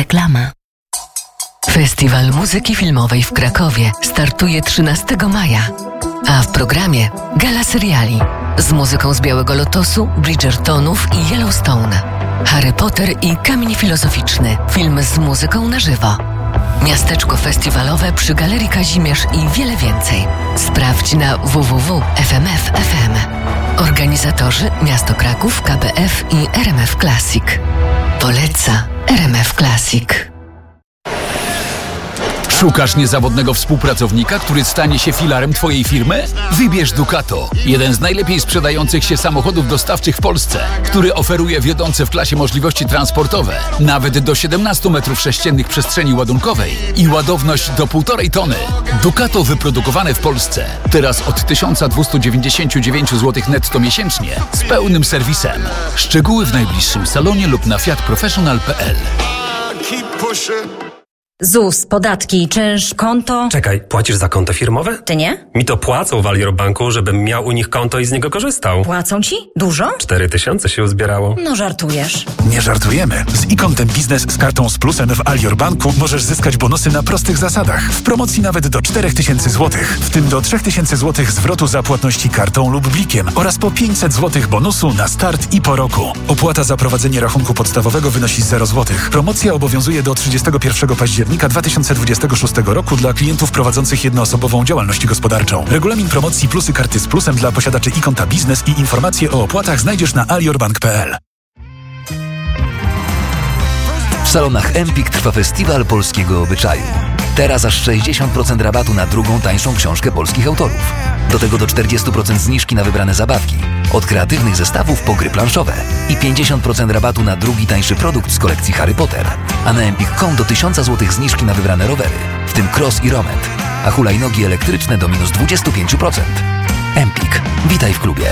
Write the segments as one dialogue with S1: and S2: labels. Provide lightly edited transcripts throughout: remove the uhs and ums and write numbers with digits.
S1: Reklama. Festiwal Muzyki Filmowej w Krakowie startuje 13 maja, a w programie gala seriali z muzyką z Białego Lotosu, Bridgertonów i Yellowstone, Harry Potter i Kamień Filozoficzny, film z muzyką na żywo, miasteczko festiwalowe przy Galerii Kazimierz i wiele więcej. Sprawdź na www.fmf.fm. Organizatorzy Miasto Kraków, KBF i RMF Classic. Poleca RMF Classic.
S2: Szukasz niezawodnego współpracownika, który stanie się filarem Twojej firmy? Wybierz Ducato, jeden z najlepiej sprzedających się samochodów dostawczych w Polsce, który oferuje wiodące w klasie możliwości transportowe, nawet do 17 m3 przestrzeni ładunkowej i ładowność do 1,5 tony. Ducato wyprodukowane w Polsce. Teraz od 1299 zł netto miesięcznie z pełnym serwisem. Szczegóły w najbliższym salonie lub na fiatprofessional.pl.
S3: ZUS, podatki, czynsz, konto.
S4: Czekaj, płacisz za konto firmowe?
S3: Ty nie?
S4: Mi to płacą w Alior Banku, żebym miał u nich konto i z niego korzystał.
S3: Płacą ci? Dużo?
S4: 4000 się uzbierało.
S3: No żartujesz.
S5: Nie żartujemy. Z e-Kontem Biznes z kartą z plusem w Alior Banku możesz zyskać bonusy na prostych zasadach. W promocji nawet do 4000 zł. W tym do 3000 zł zwrotu za płatności kartą lub blikiem oraz po 500 zł bonusu na start i po roku. Opłata za prowadzenie rachunku podstawowego wynosi 0 zł. Promocja obowiązuje do 31 października 2026 roku dla klientów prowadzących jednoosobową działalność gospodarczą. Regulamin promocji Plusy karty z plusem dla posiadaczy e-Konta Biznes i informacje o opłatach znajdziesz na aliorbank.pl.
S6: W salonach Empik trwa festiwal polskiego obyczaju. Teraz aż 60% rabatu na drugą tańszą książkę polskich autorów. Do tego do 40% zniżki na wybrane zabawki. Od kreatywnych zestawów po gry planszowe. I 50% rabatu na drugi tańszy produkt z kolekcji Harry Potter. A na Empik.com do 1000 zł zniżki na wybrane rowery, w tym cross i romet. A hulajnogi elektryczne do minus 25%. Empik. Witaj w klubie.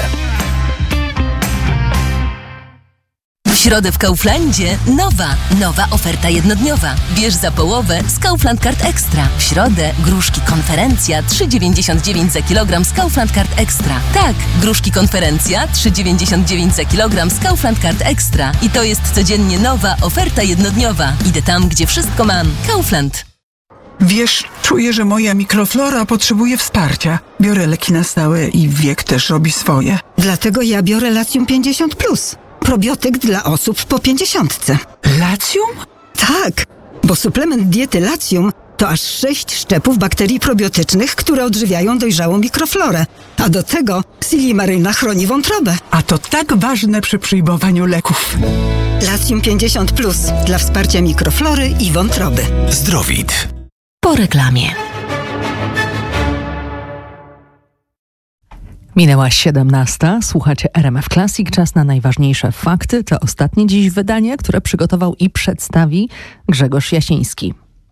S1: W środę w Kauflandzie nowa oferta jednodniowa. Bierz za połowę z Kaufland Card Extra. W środę gruszki konferencja 3,99 za kilogram z Kaufland Card Extra. Tak, gruszki konferencja 3,99 za kilogram z Kaufland Card Extra. I to jest codziennie nowa oferta jednodniowa. Idę tam, gdzie wszystko mam. Kaufland.
S7: Wiesz, czuję, że moja mikroflora potrzebuje wsparcia. Biorę leki na stałe i wiek też robi swoje.
S8: Dlatego ja biorę Latium 50+. Probiotyk dla osób po 50.
S7: Latium?
S8: Tak, bo suplement diety Latium to aż 6 szczepów bakterii probiotycznych, które odżywiają dojrzałą mikroflorę. A do tego Silimaryna chroni wątrobę.
S7: A to tak ważne przy przyjmowaniu leków.
S8: Latium 50+ dla wsparcia mikroflory i wątroby.
S5: Zdrowit.
S1: Po reklamie.
S9: Minęła 17. Słuchacie RMF Classic. Czas na najważniejsze fakty. To ostatnie dziś wydanie, które przygotował i przedstawi Grzegorz Jasiński.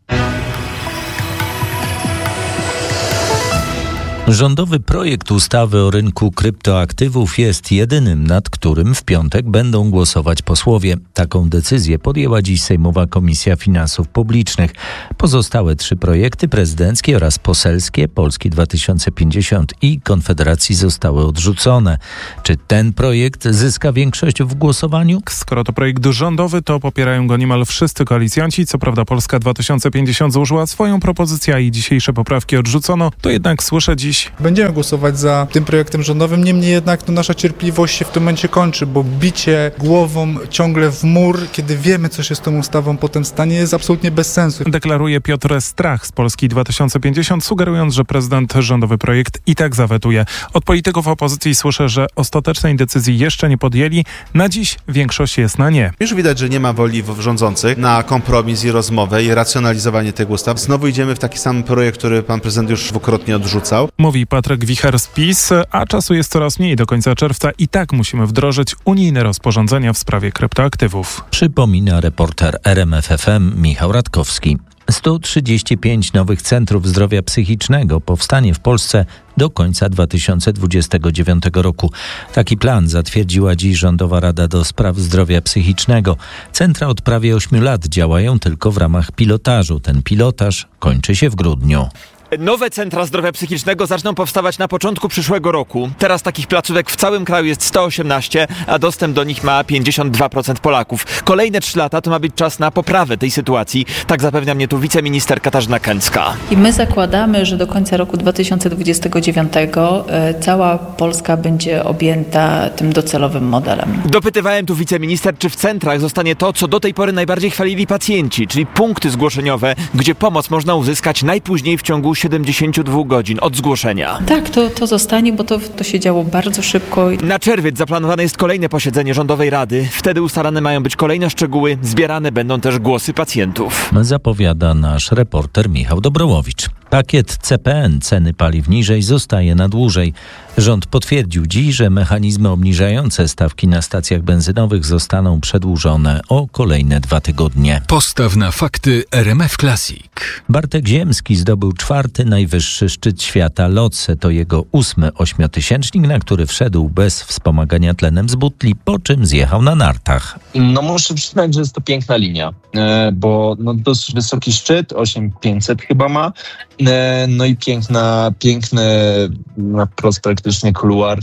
S10: Rządowy projekt ustawy o rynku kryptoaktywów jest jedynym, nad którym w piątek będą głosować posłowie. Taką decyzję podjęła dziś Sejmowa Komisja Finansów Publicznych. Pozostałe 3 projekty prezydenckie oraz poselskie Polski 2050 i Konfederacji zostały odrzucone. Czy ten projekt zyska większość w głosowaniu?
S11: Skoro to projekt rządowy, to popierają go niemal wszyscy koalicjanci. Co prawda Polska 2050 złożyła swoją propozycję, a i dzisiejsze poprawki odrzucono. To jednak słyszę dziś:
S12: będziemy głosować za tym projektem rządowym, niemniej jednak nasza cierpliwość się w tym momencie kończy, bo bicie głową ciągle w mur, kiedy wiemy, co się z tą ustawą potem stanie, jest absolutnie bez sensu.
S11: Deklaruje Piotr Strach z Polski 2050, sugerując, że prezydent rządowy projekt i tak zawetuje. Od polityków opozycji słyszę, że ostatecznej decyzji jeszcze nie podjęli. Na dziś większość jest na nie.
S13: Już widać, że nie ma woli rządzących na kompromis i rozmowę i racjonalizowanie tych ustaw. Znowu idziemy w taki sam projekt, który pan prezydent już dwukrotnie odrzucał.
S11: Mówi Patryk Wicher z PiS, a czasu jest coraz mniej do końca czerwca i tak musimy wdrożyć unijne rozporządzenia w sprawie kryptoaktywów.
S10: Przypomina reporter RMF FM Michał Radkowski. 135 nowych centrów zdrowia psychicznego powstanie w Polsce do końca 2029 roku. Taki plan zatwierdziła dziś Rządowa Rada do Spraw Zdrowia Psychicznego. Centra od prawie 8 lat działają tylko w ramach pilotażu. Ten pilotaż kończy się w grudniu.
S14: Nowe centra zdrowia psychicznego zaczną powstawać na początku przyszłego roku. Teraz takich placówek w całym kraju jest 118, a dostęp do nich ma 52% Polaków. Kolejne 3 lata to ma być czas na poprawę tej sytuacji. Tak zapewnia mnie tu wiceminister Katarzyna Kęcka.
S15: I my zakładamy, że do końca roku 2029 cała Polska będzie objęta tym docelowym modelem.
S14: Dopytywałem tu wiceminister, czy w centrach zostanie to, co do tej pory najbardziej chwalili pacjenci, czyli punkty zgłoszeniowe, gdzie pomoc można uzyskać najpóźniej w ciągu 72 godzin od zgłoszenia.
S15: Tak, to zostanie, bo to się działo bardzo szybko.
S14: Na czerwiec zaplanowane jest kolejne posiedzenie rządowej rady. Wtedy ustalane mają być kolejne szczegóły, zbierane będą też głosy pacjentów.
S10: Zapowiada nasz reporter Michał Dobrołowicz. Pakiet CPN, ceny paliw niżej, zostaje na dłużej. Rząd potwierdził dziś, że mechanizmy obniżające stawki na stacjach benzynowych zostaną przedłużone o kolejne 2 tygodnie.
S2: Postaw na fakty RMF Classic.
S10: Bartek Ziemski zdobył 4. najwyższy szczyt świata Lotse. To jego 8. 8-tysięcznik, na który wszedł bez wspomagania tlenem z butli, po czym zjechał na nartach.
S16: Muszę przyznać, że jest to piękna linia, bo dosyć wysoki szczyt, 8500 chyba ma, i piękny na wprost praktycznie kuluar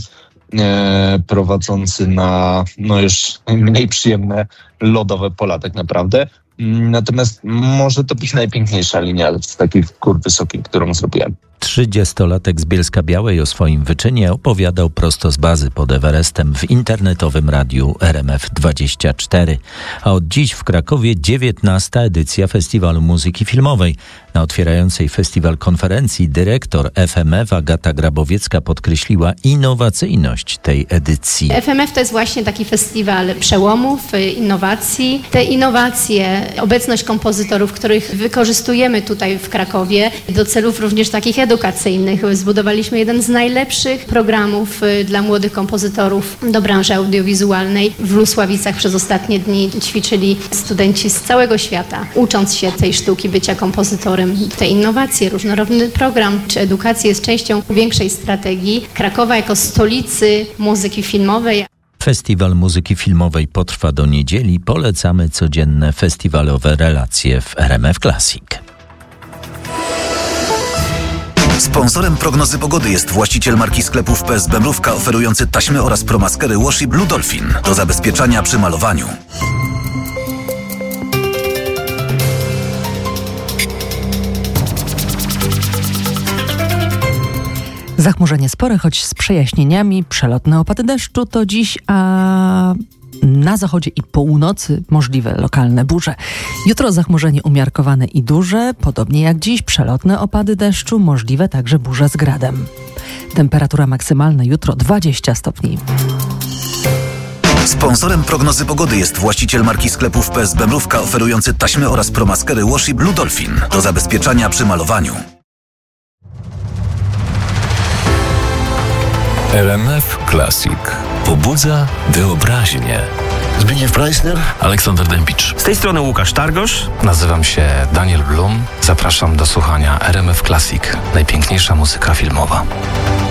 S16: prowadzący na już mniej przyjemne lodowe pola tak naprawdę. Natomiast może to być najpiękniejsza linia z takich gór wysokich, którą zrobiłem.
S10: 30-latek z Bielska-Białej o swoim wyczynie opowiadał prosto z bazy pod Everestem w internetowym radiu RMF24. A od dziś w Krakowie 19. edycja Festiwalu Muzyki Filmowej. Na otwierającej festiwal konferencji dyrektor FMF Agata Grabowiecka podkreśliła innowacyjność tej edycji.
S17: FMF to jest właśnie taki festiwal przełomów, innowacji. Te innowacje, obecność kompozytorów, których wykorzystujemy tutaj w Krakowie do celów również takich edukacyjnych. Zbudowaliśmy jeden z najlepszych programów dla młodych kompozytorów do branży audiowizualnej. W Lusławicach przez ostatnie dni ćwiczyli studenci z całego świata, ucząc się tej sztuki bycia kompozytorem. Te innowacje, różnorodny program czy edukacja jest częścią większej strategii Krakowa jako stolicy muzyki filmowej.
S10: Festiwal Muzyki Filmowej potrwa do niedzieli. Polecamy codzienne festiwalowe relacje w RMF Classic.
S18: Sponsorem prognozy pogody jest właściciel marki sklepów PSB Mrówka oferujący taśmy oraz promaskery Washi Blue Dolphin do zabezpieczania przy malowaniu.
S9: Zachmurzenie spore, choć z przejaśnieniami. Przelotne opady deszczu to dziś, a na zachodzie i północy możliwe lokalne burze. Jutro zachmurzenie umiarkowane i duże, podobnie jak dziś przelotne opady deszczu, możliwe także burze z gradem. Temperatura maksymalna jutro 20 stopni.
S18: Sponsorem prognozy pogody jest właściciel marki sklepów PSB Mrówka oferujący taśmy oraz promaskery Washi Blue Dolphin do zabezpieczania przy malowaniu.
S19: RMF Classic pobudza wyobraźnię. Zbigniew Preissner, Aleksander Dębicz.
S4: Z tej strony Łukasz Targosz.
S20: Nazywam się Daniel Blum. Zapraszam do słuchania RMF Classic. Najpiękniejsza muzyka filmowa.